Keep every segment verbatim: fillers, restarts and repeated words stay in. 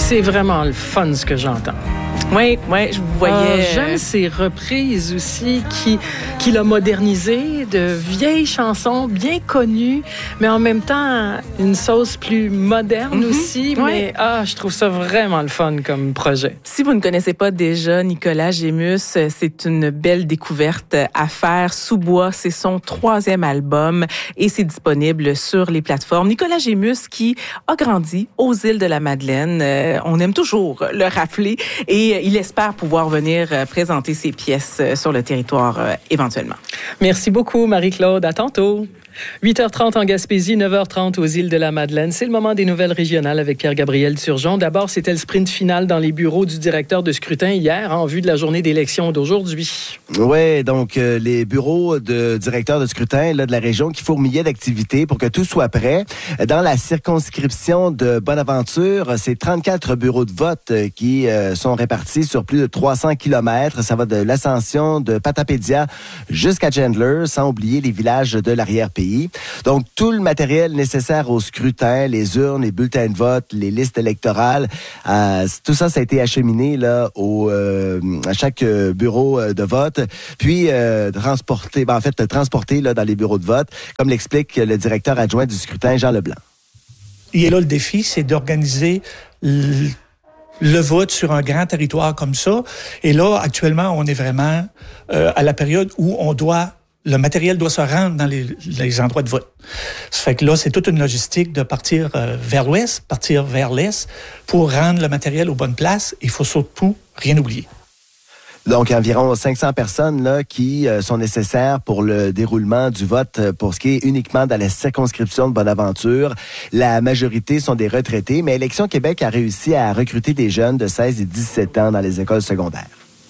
C'est vraiment le fun ce que j'entends. Oui, oui, je vous voyais. Ah, j'aime ces reprises aussi qui, qui l'a modernisé, de vieilles chansons bien connues, mais en même temps une sauce plus moderne mm-hmm. aussi. Oui. Mais ah, je trouve ça vraiment le fun comme projet. Si vous ne connaissez pas déjà Nicolas Gémus, c'est une belle découverte à faire. Sous-bois, c'est son troisième album et c'est disponible sur les plateformes. Nicolas Gémus qui a grandi aux îles de la Madeleine. Euh, on aime toujours le rappeler et il espère pouvoir venir présenter ses pièces sur le territoire euh, éventuellement. Merci beaucoup, Marie-Claude. À tantôt. huit heures trente en Gaspésie, neuf heures trente aux îles de la Madeleine. C'est le moment des nouvelles régionales avec Pierre-Gabriel Turgeon. D'abord, c'était le sprint final dans les bureaux du directeur de scrutin hier en vue de la journée d'élection d'aujourd'hui. Oui, donc euh, les bureaux de directeur de scrutin là, de la région qui fourmillaient d'activités pour que tout soit prêt. Dans la circonscription de Bonaventure, c'est trente-quatre bureaux de vote qui euh, sont répartis sur plus de trois cents kilomètres. Ça va de l'Ascension de Patapédia jusqu'à Chandler, sans oublier les villages de l'arrière-pays. Donc, tout le matériel nécessaire au scrutin, les urnes, les bulletins de vote, les listes électorales, euh, tout ça, ça a été acheminé là, au, euh, à chaque bureau de vote, puis euh, transporté, ben, en fait, transporté là, dans les bureaux de vote, comme l'explique le directeur adjoint du scrutin, Jean Leblanc. Et là, le défi, c'est d'organiser le, le vote sur un grand territoire comme ça. Et là, actuellement, on est vraiment euh, à la période où on doit le matériel doit se rendre dans les, les endroits de vote. Ça fait que là, c'est toute une logistique de partir euh, vers l'ouest, partir vers l'est pour rendre le matériel aux bonnes places. Il faut surtout rien oublier. Donc, environ cinq cents personnes là, qui euh, sont nécessaires pour le déroulement du vote pour ce qui est uniquement dans la circonscription de Bonaventure. La majorité sont des retraités, mais Élections Québec a réussi à recruter des jeunes de seize et dix-sept ans dans les écoles secondaires.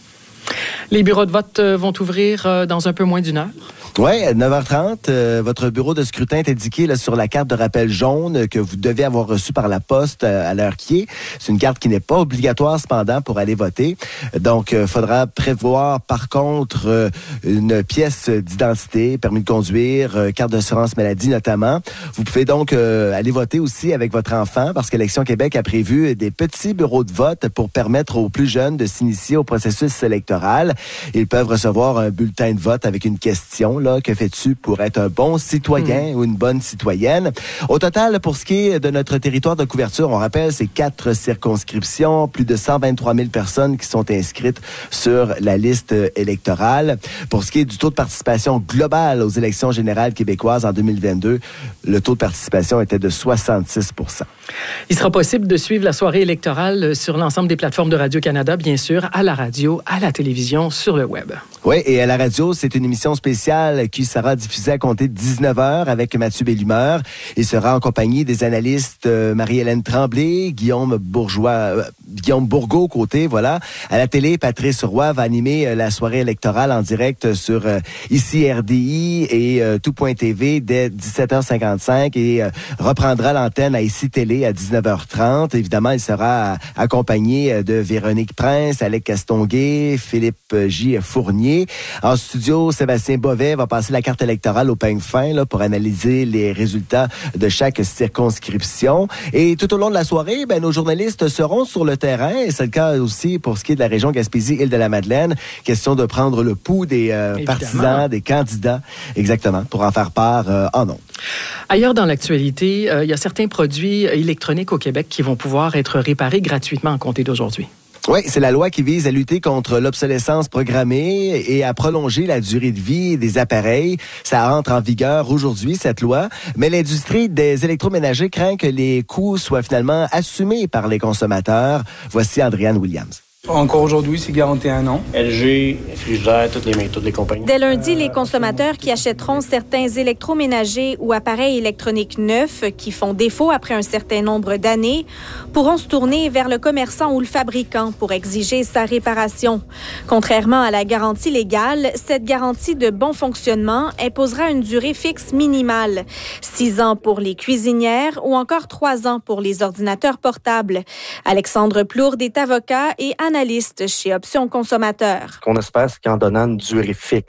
Les bureaux de vote vont ouvrir dans un peu moins d'une heure. Oui, à neuf heures trente, euh, votre bureau de scrutin est indiqué là, sur la carte de rappel jaune que vous devez avoir reçue par la poste euh, à l'heure qui est. C'est une carte qui n'est pas obligatoire cependant pour aller voter. Donc, il euh, faudra prévoir par contre euh, une pièce d'identité, permis de conduire, euh, carte d'assurance maladie notamment. Vous pouvez donc euh, aller voter aussi avec votre enfant parce qu'Élections Québec a prévu des petits bureaux de vote pour permettre aux plus jeunes de s'initier au processus électoral. Ils peuvent recevoir un bulletin de vote avec une question. Là, que fais-tu pour être un bon citoyen mmh. ou une bonne citoyenne? Au total, pour ce qui est de notre territoire de couverture, on rappelle, c'est quatre circonscriptions, plus de cent vingt-trois mille personnes qui sont inscrites sur la liste électorale. Pour ce qui est du taux de participation global aux élections générales québécoises en deux mille vingt-deux, le taux de participation était de soixante-six pour cent. Il sera possible de suivre la soirée électorale sur l'ensemble des plateformes de Radio-Canada, bien sûr, à la radio, à la télévision, sur le web. Oui, et à la radio, c'est une émission spéciale qui sera diffusée à compter de dix-neuf heures avec Mathieu Bellumeur. Il sera en compagnie des analystes euh, Marie-Hélène Tremblay, Guillaume Bourgeois, euh, Guillaume Bourgault côté, voilà. À la télé, Patrice Roy va animer euh, la soirée électorale en direct sur euh, ici R D I et euh, tout.tv dès dix-sept heures cinquante-cinq et euh, reprendra l'antenne à ici Télé à dix-neuf heures trente. Évidemment, il sera euh, accompagné de Véronique Prince, Alec Castonguay, Philippe J. Fournier. En studio, Sébastien Bovet va passer la carte électorale au peigne fin là, pour analyser les résultats de chaque circonscription. Et tout au long de la soirée, ben, nos journalistes seront sur le terrain. Et c'est le cas aussi pour ce qui est de la région Gaspésie-Île-de-la-Madeleine. Question de prendre le pouls des euh, partisans, des candidats, exactement, pour en faire part euh, en ondes. Ailleurs dans l'actualité, euh, il y a certains produits électroniques au Québec qui vont pouvoir être réparés gratuitement à compter d'aujourd'hui. Oui, c'est la loi qui vise à lutter contre l'obsolescence programmée et à prolonger la durée de vie des appareils. Ça entre en vigueur aujourd'hui, cette loi. Mais l'industrie des électroménagers craint que les coûts soient finalement assumés par les consommateurs. Voici Andréane Williams. Encore aujourd'hui, c'est garanti un an. L G, Frigidaire, toutes les, toutes les compagnies. Dès lundi, les consommateurs qui achèteront certains électroménagers ou appareils électroniques neufs qui font défaut après un certain nombre d'années pourront se tourner vers le commerçant ou le fabricant pour exiger sa réparation. Contrairement à la garantie légale, cette garantie de bon fonctionnement imposera une durée fixe minimale. Six ans pour les cuisinières ou encore trois ans pour les ordinateurs portables. Alexandre Plourde est avocat et analyste chez Options Consommateurs. Ce qu'on espère, c'est qu'en donnant une durée fixe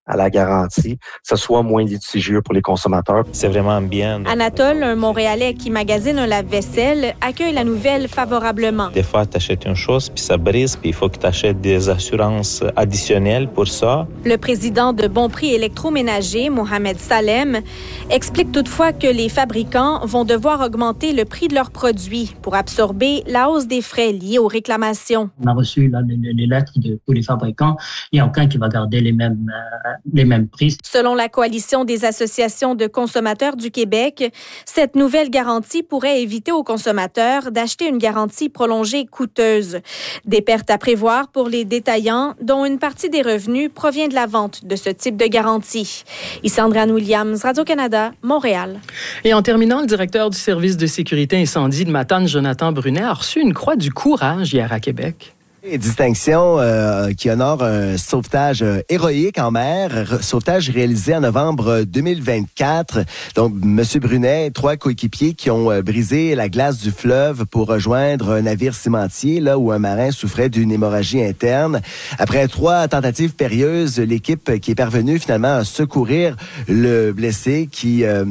à la garantie, que ce soit moins litigieux pour les consommateurs. C'est vraiment bien. Anatole, un Montréalais qui magasine un lave-vaisselle, accueille la nouvelle favorablement. Des fois, tu achètes une chose, puis ça brise, puis il faut que tu achètes des assurances additionnelles pour ça. Le président de Bon Prix Électroménager, Mohamed Salem, explique toutefois que les fabricants vont devoir augmenter le prix de leurs produits pour absorber la hausse des frais liés aux réclamations. On a reçu là, les, les lettres de tous les fabricants. Il n'y a aucun qui va garder les mêmes... Euh, les mêmes prix. Selon la Coalition des associations de consommateurs du Québec, cette nouvelle garantie pourrait éviter aux consommateurs d'acheter une garantie prolongée coûteuse. Des pertes à prévoir pour les détaillants, dont une partie des revenus provient de la vente de ce type de garantie. Ici Andréane Williams, Radio-Canada, Montréal. Et en terminant, le directeur du service de sécurité incendie de Matane, Jonathan Brunet, a reçu une croix du courage hier à Québec. Et distinction euh, qui honore un sauvetage euh, héroïque en mer, re- sauvetage réalisé en novembre deux mille vingt-quatre. Donc, Monsieur Brunet, trois coéquipiers qui ont euh, brisé la glace du fleuve pour rejoindre un navire cimentier, là où un marin souffrait d'une hémorragie interne. Après trois tentatives périlleuses, l'équipe qui est parvenue finalement à secourir le blessé qui euh,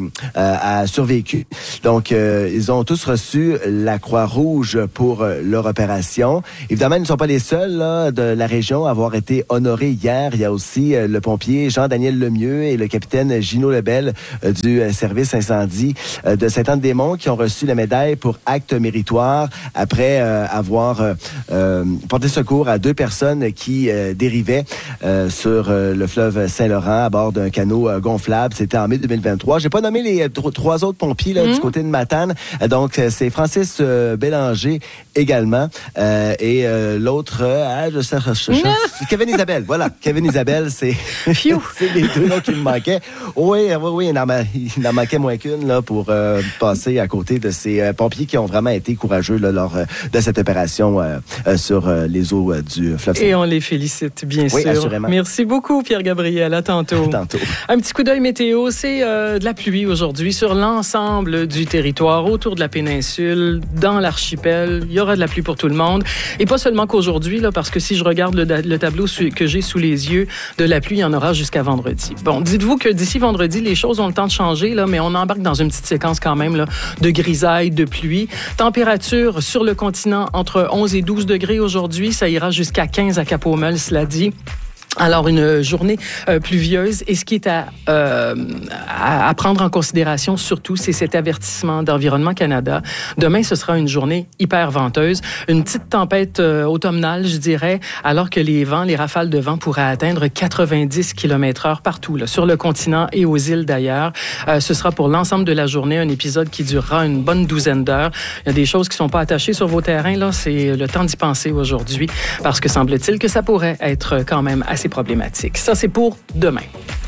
a survécu. Donc, euh, ils ont tous reçu la Croix-Rouge pour euh, leur opération. Évidemment, ils ne sont pas les seuls là, de la région à avoir été honorés hier. Il y a aussi euh, le pompier Jean-Daniel Lemieux et le capitaine Gino Lebel euh, du euh, service incendie euh, de Sainte-Anne-des-Monts qui ont reçu la médaille pour acte méritoire après euh, avoir euh, euh, porté secours à deux personnes qui euh, dérivaient euh, sur euh, le fleuve Saint-Laurent à bord d'un canot euh, gonflable. C'était en mai deux mille vingt-trois. J'ai pas nommé les euh, trois autres pompiers là, mmh. du côté de Matane. Euh, donc, euh, c'est Francis euh, Bélanger également euh, et euh, l'autre L'autre, ah, je sais, je sais, je, Kevin Isabelle, voilà. Kevin Isabelle, c'est, c'est les deux là, qui me manquaient. Oui, oui, oui, il en, il en manquait moins qu'une là, pour euh, passer à côté de ces euh, pompiers qui ont vraiment été courageux là, lors euh, de cette opération euh, euh, sur euh, les eaux euh, du fleuve. Et on les félicite, bien oui, sûr. Assurément. Merci beaucoup, Pierre-Gabriel. À tantôt. À tantôt. Un petit coup d'œil météo, c'est euh, de la pluie aujourd'hui sur l'ensemble du territoire, autour de la péninsule, dans l'archipel. Il y aura de la pluie pour tout le monde. Et pas seulement qu'aujourd'hui, Aujourd'hui, là, parce que si je regarde le, le tableau que j'ai sous les yeux, de la pluie, il y en aura jusqu'à vendredi. Bon, dites-vous que d'ici vendredi, les choses ont le temps de changer, là, mais on embarque dans une petite séquence quand même là, de grisaille, de pluie. Température sur le continent entre onze et douze degrés aujourd'hui. Ça ira jusqu'à quinze à Cap-aux-Meules, cela dit. Alors, une journée euh, pluvieuse. Et ce qui est à, euh, à, à prendre en considération, surtout, c'est cet avertissement d'Environnement Canada. Demain, ce sera une journée hyper venteuse. Une petite tempête euh, automnale, je dirais, alors que les vents, les rafales de vent pourraient atteindre quatre-vingt-dix kilomètres heure partout, là, sur le continent et aux îles d'ailleurs. Euh, ce sera pour l'ensemble de la journée un épisode qui durera une bonne douzaine d'heures. Il y a des choses qui ne sont pas attachées sur vos terrains, là. C'est le temps d'y penser aujourd'hui, parce que semble-t-il que ça pourrait être quand même assez problématique. Ça, c'est pour demain.